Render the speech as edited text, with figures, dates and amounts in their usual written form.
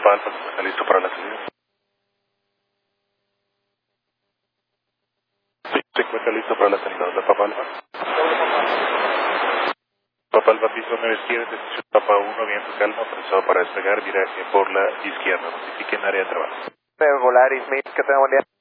Papa Alfa, ¿está listo para la salida? Sí, se encuentra listo para la salida de Papa Alfa. Papa Alfa, piso 9 izquierda, decisión Papa 1, viento calmo, autorizado para despegar, viraje por la izquierda, notifique en área de trabajo. Volaris, que tengo buen día.